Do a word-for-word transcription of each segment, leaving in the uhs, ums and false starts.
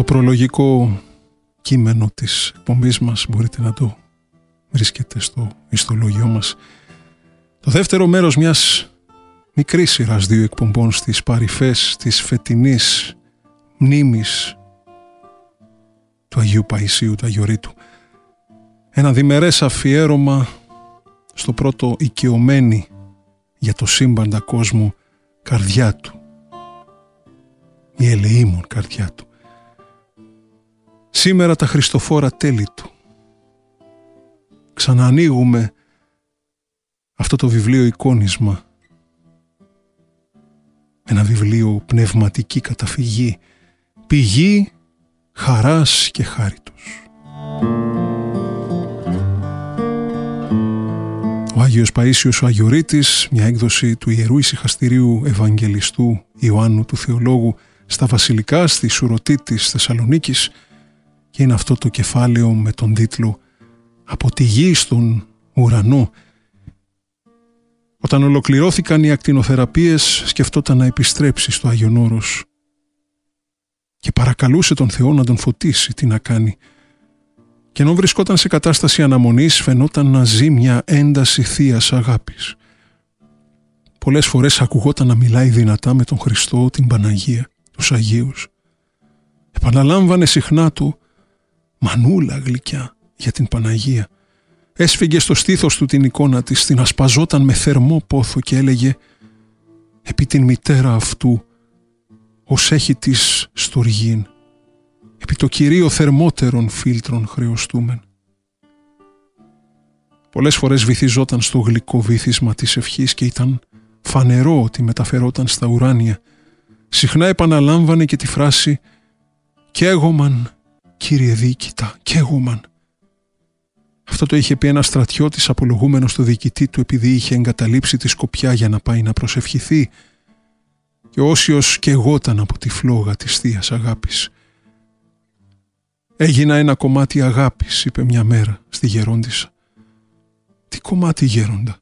Το προλογικό κείμενο της εκπομπής μας μπορείτε να το βρίσκετε στο ιστολόγιο μας. Το δεύτερο μέρος μιας μικρής σειράς δύο εκπομπών στις παρυφές της φετινής μνήμης του Αγίου Παϊσίου του Αγιορείτου. Ένα διμερές αφιέρωμα στο πρώτο οικειωμένη για το σύμπαντα κόσμο καρδιά του, η ελεήμων καρδιά του. Σήμερα τα χριστοφόρα τέλη του. Ξαναανοίγουμε αυτό το βιβλίο εικόνισμα, ένα βιβλίο πνευματική καταφυγή, πηγή χαράς και χάριτος. Ο Άγιος Παΐσιος ο Αγιορείτης, μια έκδοση του Ιερού Ησυχαστηρίου Ευαγγελιστού Ιωάννου του Θεολόγου στα Βασιλικά, στη Σουρωτή της Θεσσαλονίκης, και είναι αυτό το κεφάλαιο με τον τίτλο «Από τη γη στον ουρανό». Όταν ολοκληρώθηκαν οι ακτινοθεραπείες, σκεφτόταν να επιστρέψει στο Άγιον Όρος και παρακαλούσε τον Θεό να τον φωτίσει τι να κάνει. Και ενώ βρισκόταν σε κατάσταση αναμονής, φαινόταν να ζει μια ένταση θείας αγάπης. Πολλές φορές ακουγόταν να μιλάει δυνατά με τον Χριστό, την Παναγία, τους Αγίους. Επαναλάμβανε συχνά το «Μανούλα γλυκιά» για την Παναγία. Έσφυγε στο στήθος του την εικόνα της, την ασπαζόταν με θερμό πόθο και έλεγε «Επί την μητέρα αυτού, ως έχει της στοργήν, επί το Κυρίο θερμότερον φίλτρων χρεωστούμεν». Πολλές φορές βυθιζόταν στο γλυκό βύθισμα της ευχής και ήταν φανερό ότι μεταφερόταν στα ουράνια. Συχνά επαναλάμβανε και τη φράση «Καίγομαν, Κύριε δίκητα, καίγομαν». Αυτό το είχε πει ένας στρατιώτης απολογούμενος στο διοικητή του επειδή είχε εγκαταλείψει τη Σκοπιά για να πάει να προσευχηθεί, και όσιος καιγόταν από τη φλόγα της θείας αγάπης. «Έγινα ένα κομμάτι αγάπης», είπε μια μέρα στη γερόντισσα. «Τι κομμάτι, γέροντα?»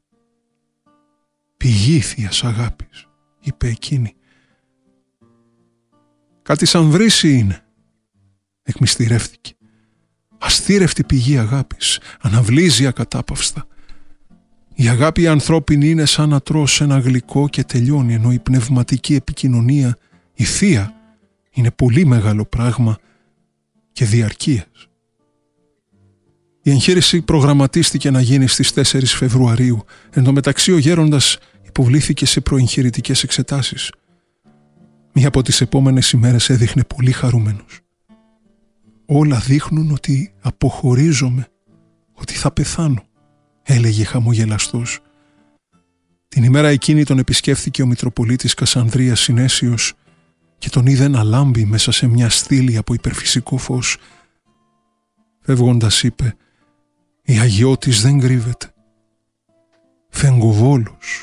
«Πηγή θείας αγάπης», είπε εκείνη. «Κάτι σαν βρύση είναι», εκμυστηρεύτηκε. «Αστήρευτη πηγή αγάπης, αναβλύζει ακατάπαυστα. Η αγάπη η ανθρώπινη είναι σαν να τρως ένα γλυκό και τελειώνει, ενώ η πνευματική επικοινωνία, η θεία, είναι πολύ μεγάλο πράγμα και διαρκείας». Η εγχείρηση προγραμματίστηκε να γίνει στις τέσσερις Φεβρουαρίου. Εν τω μεταξύ ο γέροντας υποβλήθηκε σε προεγχειρητικές εξετάσεις. Μία από τις επόμενες ημέρες έδειχνε πολύ χαρούμενος. «Όλα δείχνουν ότι αποχωρίζομαι, ότι θα πεθάνω», έλεγε χαμογελαστός. Την ημέρα εκείνη τον επισκέφθηκε ο Μητροπολίτης Κασανδρίας Συνέσιος και τον είδε να λάμπει μέσα σε μια στήλη από υπερφυσικό φως. Φεύγοντας είπε «Η αγιώτης δεν κρύβεται. Φεγγοβόλος».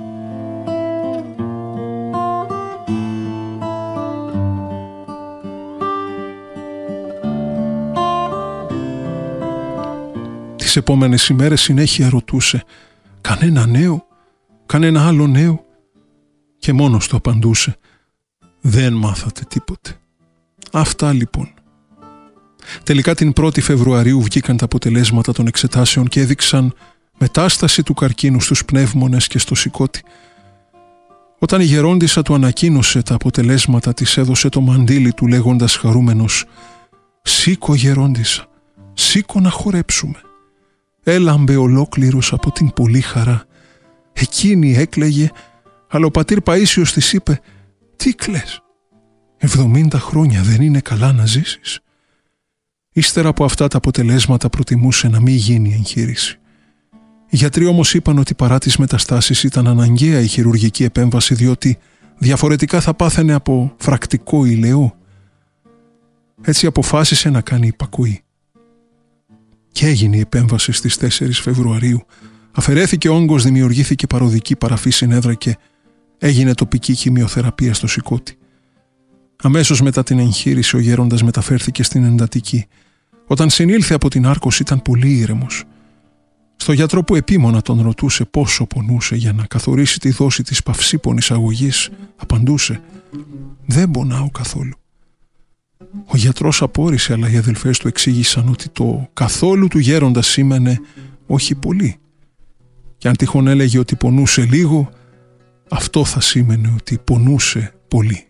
Τις επόμενες ημέρες συνέχεια ρωτούσε «Κανένα νέο, κανένα άλλο νέο?» και μόνος του απαντούσε «Δεν μάθατε τίποτε». Αυτά λοιπόν. Τελικά την πρώτη Φεβρουαρίου βγήκαν τα αποτελέσματα των εξετάσεων και έδειξαν μετάσταση του καρκίνου στους πνεύμονες και στο σηκώτη. Όταν η γερόντισσα του ανακοίνωσε τα αποτελέσματα, της έδωσε το μαντίλι του λέγοντας χαρούμενος «Σήκω, γερόντισσα, σήκω να χορέψουμε». Έλαμπε ολόκληρος από την πολύ χαρά. Εκείνη έκλαιγε, αλλά ο πατήρ Παΐσιος της είπε «Τι κλαις, εβδομήντα χρόνια δεν είναι καλά να ζήσεις?» Ύστερα από αυτά τα αποτελέσματα προτιμούσε να μην γίνει εγχείρηση. Οι γιατροί όμως είπαν ότι παρά τις μεταστάσεις ήταν αναγκαία η χειρουργική επέμβαση, διότι διαφορετικά θα πάθαινε από φρακτικό ηλαιό. Έτσι αποφάσισε να κάνει υπακούη. Και έγινε η επέμβαση στις τέσσερις Φεβρουαρίου. Αφαιρέθηκε όγκος, δημιουργήθηκε παροδική παραφή συνέδρα και έγινε τοπική χημειοθεραπεία στο σηκώτη. Αμέσως μετά την εγχείρηση ο γέροντας μεταφέρθηκε στην εντατική. Όταν συνήλθε από την άρκωση ήταν πολύ ήρεμος. Στο γιατρό που επίμονα τον ρωτούσε πόσο πονούσε για να καθορίσει τη δόση της παυσίπονης αγωγής, απαντούσε «Δεν πονάω καθόλου. Ο γιατρός απόρρισε, αλλά οι αδελφές του εξήγησαν ότι το καθόλου του γέροντα σήμαινε όχι πολύ. Και αν τυχόν έλεγε ότι πονούσε λίγο, αυτό θα σήμαινε ότι πονούσε πολύ.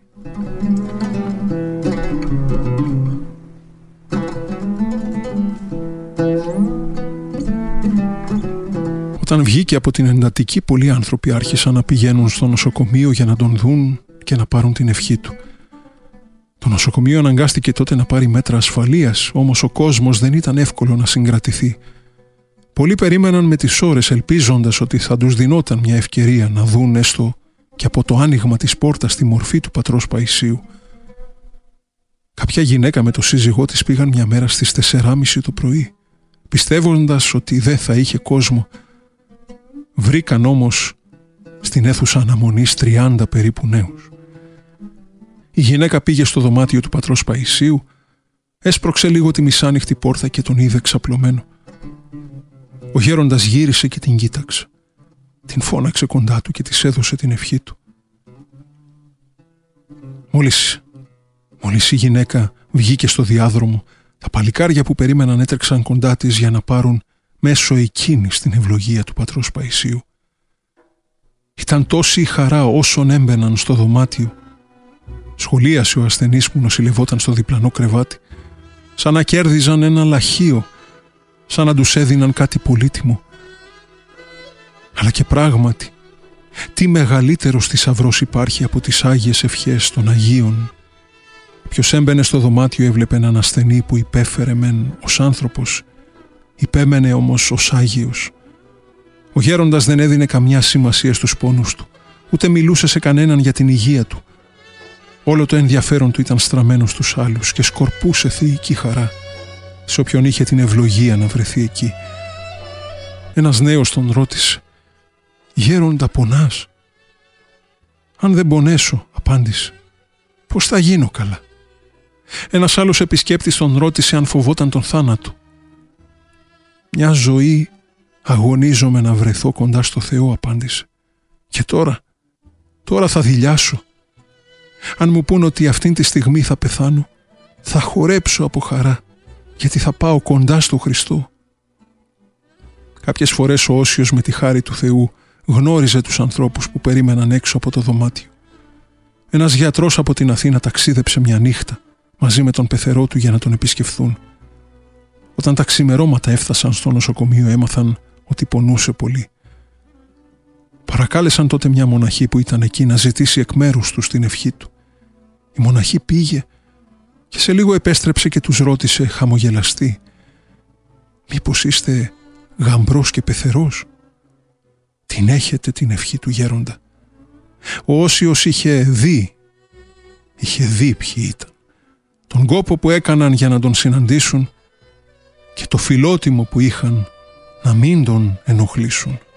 Όταν βγήκε από την εντατική, πολλοί άνθρωποι άρχισαν να πηγαίνουν στο νοσοκομείο για να τον δουν και να πάρουν την ευχή του. Το νοσοκομείο αναγκάστηκε τότε να πάρει μέτρα ασφαλείας, όμως ο κόσμος δεν ήταν εύκολο να συγκρατηθεί. Πολλοί περίμεναν με τις ώρες, ελπίζοντας ότι θα τους δινόταν μια ευκαιρία να δουν έστω και από το άνοιγμα της πόρτας τη μορφή του πατρός Παϊσίου. Κάποια γυναίκα με το σύζυγό της πήγαν μια μέρα στις τέσσερις και μισή το πρωί, πιστεύοντας ότι δεν θα είχε κόσμο. Βρήκαν όμως στην αίθουσα αναμονής τριάντα περίπου νέους. Η γυναίκα πήγε στο δωμάτιο του πατρός Παϊσίου, έσπρωξε λίγο τη μισάνοιχτη πόρτα και τον είδε ξαπλωμένο. Ο γέροντας γύρισε και την κοίταξε. Την φώναξε κοντά του και της έδωσε την ευχή του. Μόλις, μόλις η γυναίκα βγήκε στο διάδρομο, τα παλικάρια που περίμεναν έτρεξαν κοντά της για να πάρουν μέσω εκείνης την ευλογία του πατρός Παϊσίου. Ήταν τόση η χαρά όσων έμπαιναν στο δωμάτιο. Σχολίασε ο ασθενής που νοσηλευόταν στο διπλανό κρεβάτι, σαν να κέρδιζαν ένα λαχείο, σαν να τους έδιναν κάτι πολύτιμο. Αλλά και πράγματι, τι μεγαλύτερος θησαυρός υπάρχει από τις Άγιες Ευχές των Αγίων. Ποιος έμπαινε στο δωμάτιο έβλεπε έναν ασθενή που υπέφερε μεν ως άνθρωπος, υπέμενε όμως ως Άγιος. Ο γέροντας δεν έδινε καμιά σημασία στους πόνους του, ούτε μιλούσε σε κανέναν για την υγεία του. Όλο το ενδιαφέρον του ήταν στραμμένο στους άλλους και σκορπούσε θεϊκή χαρά σε όποιον είχε την ευλογία να βρεθεί εκεί. Ένας νέος τον ρώτησε «Γέροντα, πονάς?» «Αν δεν πονέσω», απάντησε, «πώς θα γίνω καλά?» Ένας άλλος επισκέπτης τον ρώτησε αν φοβόταν τον θάνατο. «Μια ζωή αγωνίζομαι να βρεθώ κοντά στο Θεό», απάντησε. «Και τώρα, τώρα θα δειλιάσω. Αν μου πούν ότι αυτήν τη στιγμή θα πεθάνω, θα χορέψω από χαρά, γιατί θα πάω κοντά στο Χριστό». Κάποιες φορές ο Όσιος με τη χάρη του Θεού γνώριζε τους ανθρώπους που περίμεναν έξω από το δωμάτιο. Ένας γιατρός από την Αθήνα ταξίδεψε μια νύχτα μαζί με τον πεθερό του για να τον επισκεφθούν. Όταν τα ξημερώματα έφτασαν στο νοσοκομείο έμαθαν ότι πονούσε πολύ. Παρακάλεσαν τότε μια μοναχή που ήταν εκεί να ζητήσει εκ μέρους τους την ευχή του. Η μοναχή πήγε και σε λίγο επέστρεψε και τους ρώτησε χαμογελαστή «Μήπως είστε γαμπρός και πεθερός?» «Την έχετε την ευχή του γέροντα». Ο Όσιος είχε δει, είχε δει ποιοι ήταν, τον κόπο που έκαναν για να τον συναντήσουν και το φιλότιμο που είχαν να μην τον ενοχλήσουν.